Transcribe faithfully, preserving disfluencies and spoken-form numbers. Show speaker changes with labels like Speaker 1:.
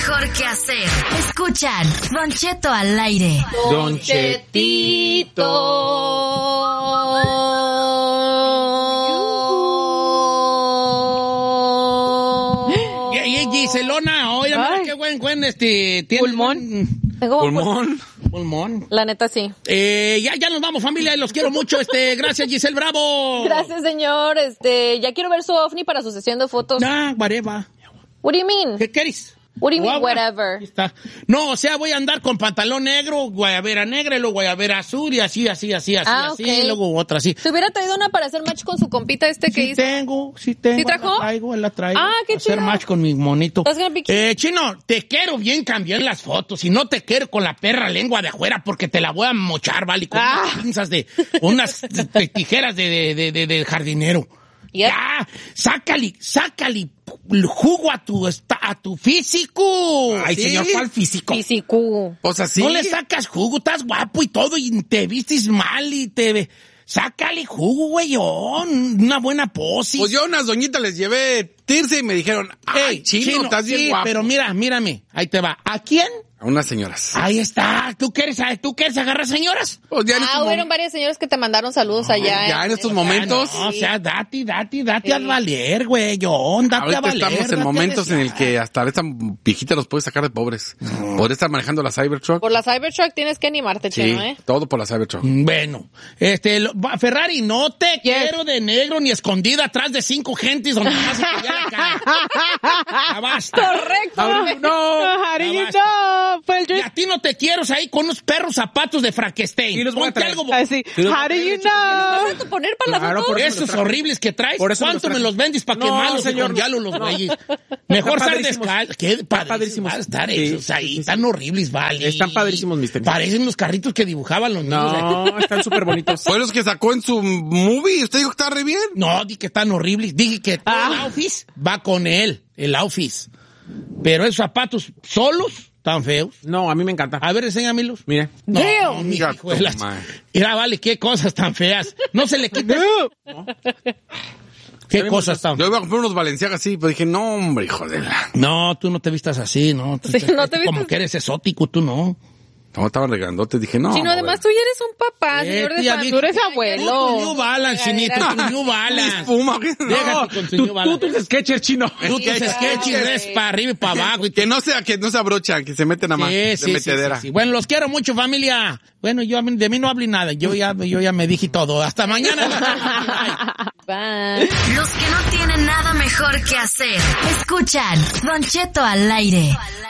Speaker 1: mejor que hacer. Escuchan Don Cheto al aire.
Speaker 2: Don Chetito.
Speaker 3: Giselona, oye, mira qué buen, buen, este...
Speaker 4: Pulmón.
Speaker 3: Pulmón. Pulmón.
Speaker 4: La neta, sí.
Speaker 3: Eh, ya, ya nos vamos, familia, y los quiero mucho. Este, gracias, Giselle Bravo.
Speaker 4: Gracias, señor. Este, ya quiero ver su ovni para su sesión de fotos.
Speaker 3: Ah, whatever.
Speaker 4: What do you mean?
Speaker 3: ¿Qué quieres?
Speaker 4: What do you mean,
Speaker 3: Guagua.
Speaker 4: whatever?
Speaker 3: Ahí está. No, o sea, voy a andar con pantalón negro, guayabera negra, y luego guayabera azul, y así, así, así, así,
Speaker 4: Ah,
Speaker 3: así,
Speaker 4: okay.
Speaker 3: y luego otra así.
Speaker 4: ¿Se hubiera traído una para hacer match con su compita este que
Speaker 3: Sí
Speaker 4: hizo?
Speaker 3: tengo, sí tengo.
Speaker 4: ¿Sí trajo?
Speaker 3: La traigo, la traigo.
Speaker 4: Ah, qué
Speaker 3: Hacer
Speaker 4: chido.
Speaker 3: match con mi monito.
Speaker 4: That's gonna be cute.
Speaker 3: Eh, Chino, te quiero bien cambiar las fotos. Y no te quiero con la perra lengua de afuera porque te la voy a mochar, ¿vale? Con
Speaker 4: Ah.
Speaker 3: unas pinzas de, unas de- tijeras de, de, de, de, de jardinero.
Speaker 4: Yep.
Speaker 3: Ya, sácale, sácale el jugo a tu, esta- a tu físico.
Speaker 2: Ay,
Speaker 5: ¿Sí?
Speaker 2: señor, ¿cuál físico?
Speaker 4: Físico.
Speaker 5: O sea, sí.
Speaker 3: No le sacas jugo, estás guapo y todo, y te vistes mal y te... Sácale jugo, güeyón, una buena pose.
Speaker 5: Pues yo a unas doñitas les llevé tirse y me dijeron, ay,
Speaker 3: Ey,
Speaker 5: chino, estás bien
Speaker 3: sí,
Speaker 5: guapo.
Speaker 3: pero mira, mírame, ahí te va. ¿A quién?
Speaker 5: A unas señoras.
Speaker 3: Ahí está. ¿Tú quieres, ¿tú quieres agarrar señoras?
Speaker 5: Pues ya en
Speaker 4: Ah,
Speaker 5: estos
Speaker 4: hubieron
Speaker 5: mom-
Speaker 4: varias señoras que te mandaron saludos allá.
Speaker 5: ya
Speaker 4: eh.
Speaker 5: en estos momentos.
Speaker 3: No, o sea, date, date, date
Speaker 4: Sí.
Speaker 3: a valer, güeyón, date
Speaker 5: Ahorita
Speaker 3: a valer.
Speaker 5: estamos
Speaker 3: date
Speaker 5: en
Speaker 3: a
Speaker 5: momentos en el
Speaker 3: desear.
Speaker 5: que hasta esta viejita nos puede sacar de pobres. Podría estar manejando la Cybertruck.
Speaker 4: Por la Cybertruck tienes que animarte,
Speaker 5: Sí,
Speaker 4: Chino, ¿eh?
Speaker 5: todo por la Cybertruck.
Speaker 3: Bueno, este, lo- va- Ferrari, no te quiero de negro ni escondida atrás de cinco gentes donde más se te vea la cara. Ya basta.
Speaker 4: Correcto.
Speaker 3: Ah, no,
Speaker 2: Jarillo,
Speaker 3: ya basta.
Speaker 2: no. Pues yo...
Speaker 3: Y a ti no te quiero ahí con unos perros zapatos de Frankenstein.
Speaker 2: Sí, los voy a
Speaker 3: Ponte
Speaker 2: traer.
Speaker 3: algo.
Speaker 2: Así.
Speaker 5: Sí, los voy a
Speaker 2: How do
Speaker 5: traer,
Speaker 2: you
Speaker 5: chicos,
Speaker 2: know?
Speaker 4: ¿Vas a poner para
Speaker 2: Claro,
Speaker 4: las fotos?
Speaker 2: por eso me los
Speaker 3: Esos
Speaker 2: traje.
Speaker 3: horribles que traes,
Speaker 2: Por eso me
Speaker 3: ¿cuánto
Speaker 2: los
Speaker 3: me
Speaker 2: traje.
Speaker 3: los vendes para
Speaker 2: No,
Speaker 3: quemarlos y
Speaker 2: señor,
Speaker 3: con hielo los
Speaker 2: no.
Speaker 3: güeyes? Mejor
Speaker 2: Están
Speaker 3: estar
Speaker 2: padrísimos.
Speaker 3: descalzo. Qué padrísimos
Speaker 2: padrísimos.
Speaker 3: van a estar
Speaker 2: Sí,
Speaker 3: esos
Speaker 2: sí,
Speaker 3: ahí.
Speaker 2: sí, sí.
Speaker 3: Están horribles, vale.
Speaker 2: Están padrísimos mis tenis.
Speaker 3: Parecen los carritos que dibujaban los niños.
Speaker 2: No, están súper bonitos.
Speaker 5: Fue los que sacó en su movie. Usted dijo que estaba re bien.
Speaker 3: No, di que están horribles. Dije que todo el outfit va con él, el outfit. Pero esos zapatos solos tan feos.
Speaker 2: No, a mí me encanta.
Speaker 3: A ver, enséñamelos.
Speaker 2: Mire.
Speaker 3: No,
Speaker 4: Damn.
Speaker 3: mi
Speaker 5: Gato,
Speaker 3: hijuelas.
Speaker 5: man.
Speaker 3: Mira, vale, qué cosas tan feas. No se le quita. Qué cosas tan
Speaker 5: Yo iba a comprar unos Balenciagas así, pero dije, no, hombre, hijo de la...
Speaker 3: No, tú no te vistas así, ¿no? Tú
Speaker 4: Sí,
Speaker 3: te-
Speaker 4: no te
Speaker 3: Como
Speaker 4: vistas-
Speaker 3: que eres exótico, tú no.
Speaker 5: No, estaban regrandotes. Dije, no.
Speaker 4: Chino, además tú ya eres un papá,
Speaker 3: Eh,
Speaker 4: señor de
Speaker 3: tía,
Speaker 4: familia.
Speaker 3: tú
Speaker 2: eres
Speaker 3: Tú
Speaker 2: abuelo.
Speaker 3: tu New Balance, chinito, tu New Balance.
Speaker 5: Espuma.
Speaker 3: Déjate con tu
Speaker 2: Tú,
Speaker 3: New
Speaker 2: tú
Speaker 3: Balance.
Speaker 2: tus sketchers, chino.
Speaker 3: Tú tus
Speaker 4: Sí,
Speaker 3: sketches
Speaker 4: claro.
Speaker 3: ves para arriba y para abajo. Y
Speaker 5: Que no sea, que no se abrochan, que se meten nada más
Speaker 3: Sí,
Speaker 5: de
Speaker 3: sí, sí,
Speaker 5: metedera.
Speaker 3: sí, sí. Bueno, los quiero mucho, familia. Bueno, yo a mí- de mí no hablé nada. Yo ya, yo ya me dije todo. Hasta mañana.
Speaker 4: Bye.
Speaker 1: Los que no tienen nada mejor que hacer. Escuchan Don Cheto al aire.